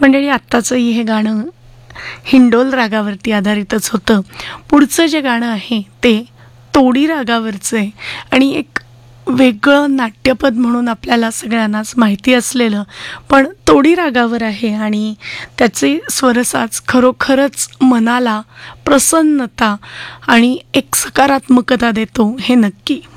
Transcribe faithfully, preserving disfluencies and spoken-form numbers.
मंडळी, आत्ताचंही हे गाणं हिंडोल रागावरती आधारितच होतं. पुढचं जे गाणं आहे ते तोडी रागावरचं आहे आणि एक वेगळं नाट्यपद म्हणून आपल्याला सगळ्यांनाच माहिती असलेलं, पण तोडी रागावर आहे आणि त्याचे स्वरसाज खरोखरच मनाला प्रसन्नता आणि एक सकारात्मकता देतो, हे नक्की.